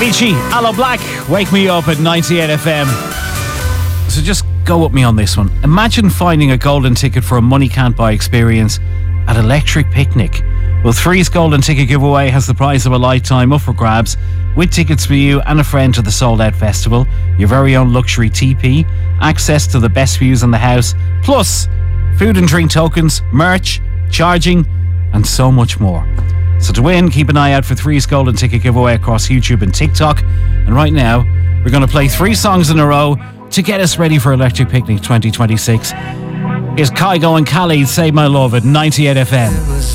Avicii, Aloe Black, Wake Me Up at 98 FM. So just go with me on this one. Imagine finding a golden ticket for a money can't buy experience at Electric Picnic. Well, Three's golden ticket giveaway has the prize of a lifetime up for grabs, with tickets for you and a friend to the Sold Out Festival, your very own luxury TP, access to the best views in the house, plus food and drink tokens, merch, charging, and so much more. So to win, keep an eye out for Three's golden ticket giveaway across YouTube and TikTok. And right now, we're going to play 3 songs in a row to get us ready for Electric Picnic 2026. Here's Kygo and Khalid, Save My Love at 98 FM.